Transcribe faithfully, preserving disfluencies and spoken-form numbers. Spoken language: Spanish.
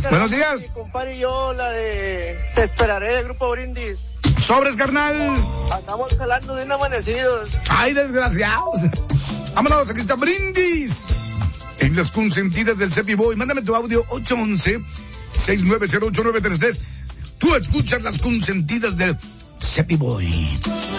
Buenos días. Mi compadre y yo, la de Te esperaré del grupo Brindis. Sobres, carnal. Andamos jalando de un amanecidos. Ay, desgraciados. Vámonos, aquí está Brindis. En las consentidas del Cepi Boy. Mándame tu audio ocho once, seis nueve cero, ocho nueve tres tres. Tú escuchas las consentidas del Cepi Boy.